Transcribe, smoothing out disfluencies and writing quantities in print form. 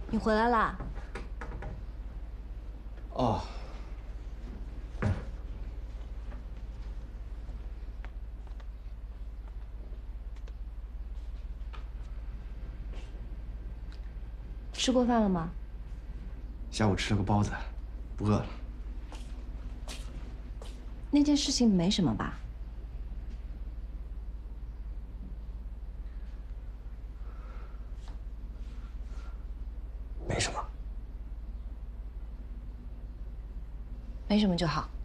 你回来啦？ 哦， 吃过饭了吗？ 下午吃了个包子，不饿了。 那件事情没什么吧？ 没什么。 没什么就好。